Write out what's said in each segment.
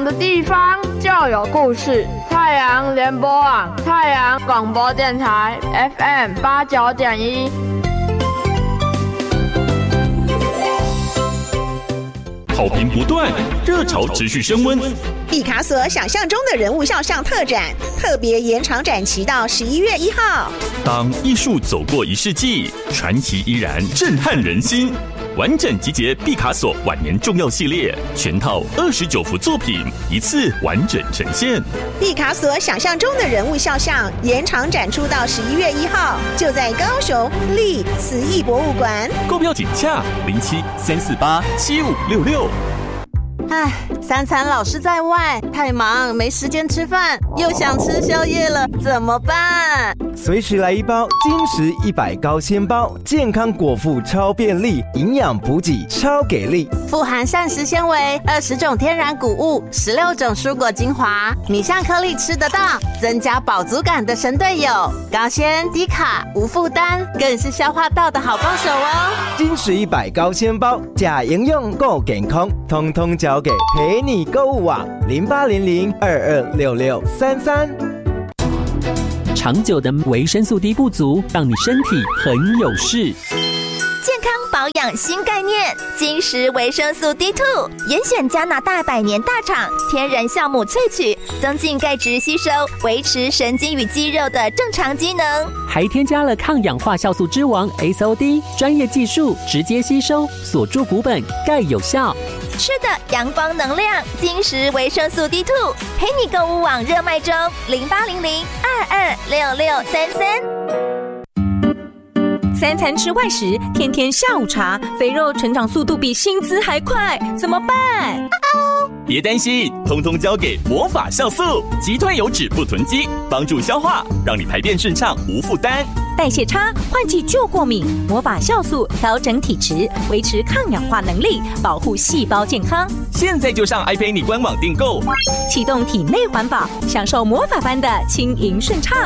阳的地方就有故事。太阳联播网，太阳广播电台 FM89.1。 好评不断，热潮持续升温。 毕卡索想象中的人物肖像特展，特别延长展期到11月1号。 当艺术走过1世纪，传奇依然震撼人心。完整集结毕卡索晚年重要系列，全套29幅作品，一次完整呈现。 毕卡索想象中的人物肖像延长展出到11月1号，就在高雄立慈艺博物馆。 购票请洽07-348-7566。 三餐老是在外，太忙没时间吃饭，又想吃宵夜了，怎么办？ 随时来一包金石100高纤包，健康果腹超便利，营养补给超给力， 富含膳食纤维、20种天然谷物、16种蔬果精华，米香颗粒吃得到，增加饱足感的神队友，高纤低卡无负担，更是消化道的好帮手哦。 金石100高纤包，假营养够健康，通通交给陪你购物网0800226633。 长久的维生素 D 不足，让你身体很有事。 健康保养新概念，金石维生素 D2， 严选加拿大100年大厂天然酵母萃取，增进钙质吸收，维持神经与肌肉的正常机能， 还添加了抗氧化酵素之王 SOD， 专业技术直接吸收，锁住骨本，钙有效。 吃的阳光能量，金石维生素 D2， 陪你购物网热卖中，0800226633。 3餐吃外食，天天下午茶，肥肉成长速度比薪资还快，怎么办？ 别担心，通通交给魔法酵素，击退油脂不囤积，帮助消化，让你排便顺畅无负担。 代谢差，换季就过敏，魔法酵素调整体质，维持抗氧化能力，保护细胞健康。 现在就上 iPay 官网订购， 启动体内环保，享受魔法般的轻盈顺畅。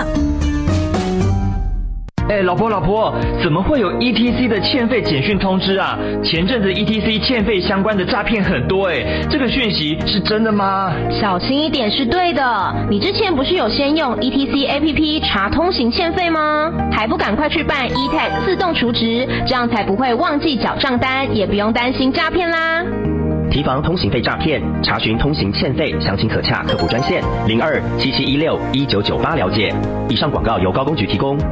老婆，怎么会有 ETC 的欠费简讯通知啊？前阵子 ETC 欠费相关的诈骗很多这个讯息是真的吗？ 小心一点是对的。你之前不是有先用 ETC APP 查通行欠费吗？还不赶快去办 eTag 自动储值，这样才不会忘记缴账单，也不用担心诈骗啦。 提防通行费诈骗，查询通行欠费，详情可洽客服专线0277161998了解。以上广告由高工局提供。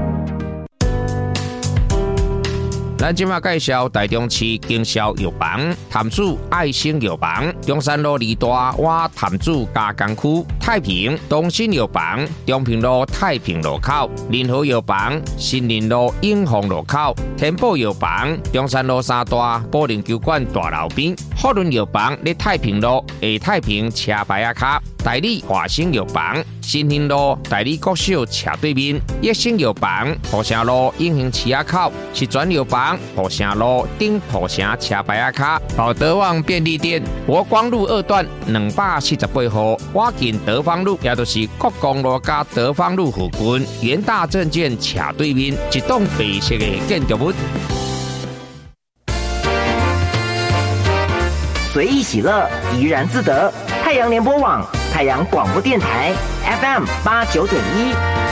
咱今麦介绍台中市经销药房潭子爱心药房，中山路2大湾潭子加工区，太平东新药房，中平路太平路口，联合药房新林路永丰路口，天宝药房中山路3大保龄球馆大楼边，福伦药房在太平路下太平车牌卡，代理华兴药房新兴路代理国小斜对面，益生药房浦城路永兴市口，是转药房浦城路顶浦城车牌卡，宝德旺便利店国光路2段248号，挖近德芳路，也就是国光路加德芳路附近，元大证券斜对面，一栋白色的建筑物。 随意喜乐，怡然自得。太阳联播网，太阳广播电台 FM89.1。